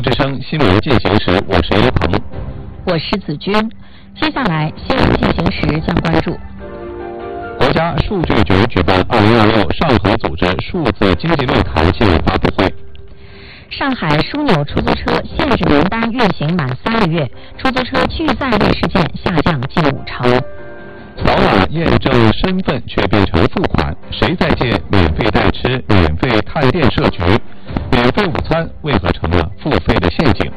之声新闻进行时，我是刘鹏， 我是子君。接下来新闻进行时将关注： 国家数据局举办2026上合组织数字经济论坛新闻发布会。 上海枢纽出租车限制名单运行满3个月，出租车拒载率事件下降近5成。 扫码验证身份却变成付款，谁在借免费代吃、免费看店设局、免费午餐为何成了付费的陷阱？